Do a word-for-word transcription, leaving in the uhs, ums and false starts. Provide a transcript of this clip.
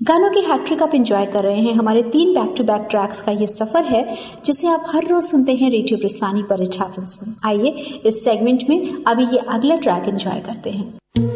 गानों की हैट्रिक आप एंजॉय कर रहे हैं। हमारे तीन बैक टू बैक ट्रैक्स का ये सफर है जिसे आप हर रोज सुनते हैं रेडियो प्रस्थानी पर इट हैपेंस में। आइए इस सेगमेंट में अभी ये अगला ट्रैक एंजॉय करते हैं।